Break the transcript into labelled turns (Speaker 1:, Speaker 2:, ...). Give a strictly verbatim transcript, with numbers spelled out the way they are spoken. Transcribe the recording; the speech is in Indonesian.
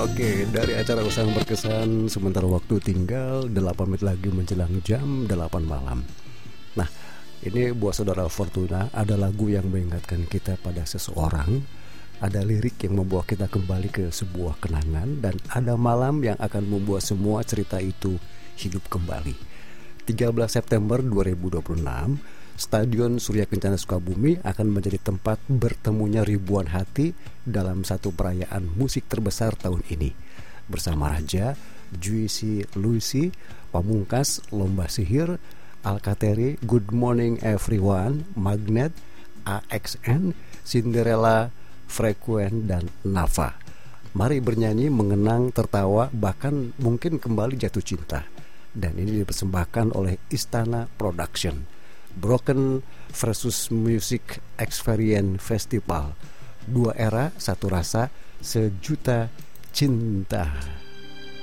Speaker 1: Oke, dari acara Usang Berkesan, sementara waktu tinggal delapan menit lagi menjelang jam delapan malam. Nah, ini buat saudara Fortuna, ada lagu yang mengingatkan kita pada seseorang, ada lirik yang membawa kita kembali ke sebuah kenangan, dan ada malam yang akan membuat semua cerita itu hidup kembali. tiga belas September dua ribu dua puluh enam, Stadion Surya Kencana Sukabumi akan menjadi tempat bertemunya ribuan hati dalam satu perayaan musik terbesar tahun ini. Bersama Raja, Juicy Lucy, Pamungkas, Lomba Sihir, Alkatiri, Good Morning Everyone, Magnet, A X N, Cinderella, Frequen, dan Nafa. Mari bernyanyi, mengenang, tertawa, bahkan mungkin kembali jatuh cinta. Dan ini dipersembahkan oleh Istana Production. Broken versus Music Experience Festival. Dua era, satu rasa, sejuta cinta.